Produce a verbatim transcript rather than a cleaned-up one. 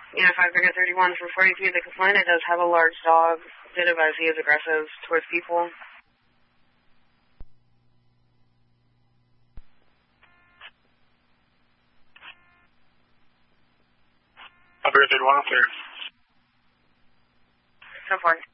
Yeah, five Victor thirty-one for forty-two. The complainant does have a large dog. Did advise he is aggressive towards people. five Victor thirty-one, clear. So far.